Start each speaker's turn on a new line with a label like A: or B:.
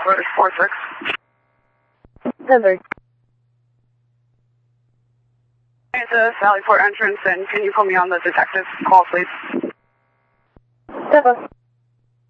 A: Road 46.
B: Denver.
A: It's a Sallyport entrance, and can you put me on the detective call, please?
B: Tampa.